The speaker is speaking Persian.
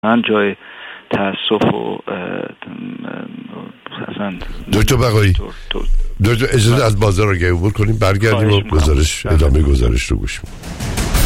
من جای تأسف و اصلا. دکتر بقایی دکتر اجازه از بازار رو عبور کنیم، برگردیم و ادامه گزارش رو گوش می‌کنیم.